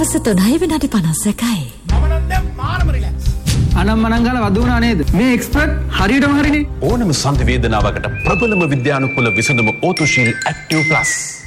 හවස 3 විනාඩි 51යි. අනම්මනංගල වදුනා නේද? මේ එක්ස්පර්ට් හරියටම හරිනේ. ඕනම සංධි වේදනාවකට ප්‍රබලම විද්‍යානුකූල විසඳුම ඕතුශීල් ඇක්ටිව් ප්ලස්.